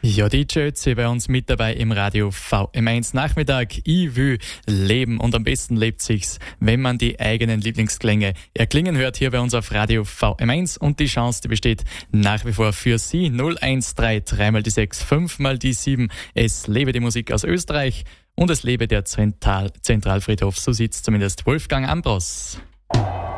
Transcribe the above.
Ja, die Schötze bei uns mit dabei im Radio VM1 Nachmittag. Ich will leben und am besten lebt sich's, wenn man die eigenen Lieblingsklänge erklingen hört hier bei uns auf Radio VM1 und die Chance, die besteht nach wie vor für Sie. 0133 mal die 6, 5 mal die 7. Es lebe die Musik aus Österreich und es lebe der Zentralfriedhof. So sieht's zumindest Wolfgang Ambros.